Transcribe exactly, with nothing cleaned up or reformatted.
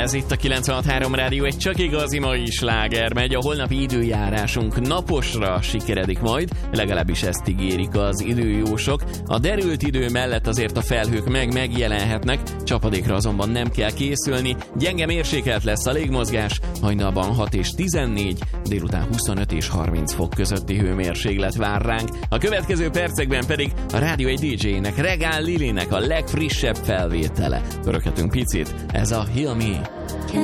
Ez itt a kilencvenhat három Rádió, egy csak igazi mai sláger megy. A holnapi időjárásunk naposra sikeredik majd, legalábbis ezt ígérik az időjósok. A derült idő mellett azért a felhők meg megjelenhetnek, csapadékra azonban nem kell készülni. Gyenge mérsékelt lesz a légmozgás, hajnalban hat és tizennégy, délután huszonöt és harminc fok közötti hőmérséklet vár ránk. A következő percekben pedig a Rádió egy dé jének, Regál Lilinek a legfrissebb felvétele. Pöröghetünk picit, ez a Heal Me.